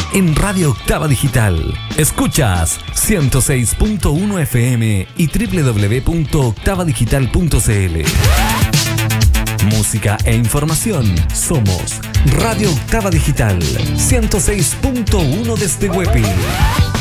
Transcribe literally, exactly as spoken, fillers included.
en Radio Octava Digital. Escuchas ciento seis punto uno F M y doble u doble u doble u punto octava digital punto c l. Música e información. Somos Radio Octava Digital ciento seis punto uno desde Huepi.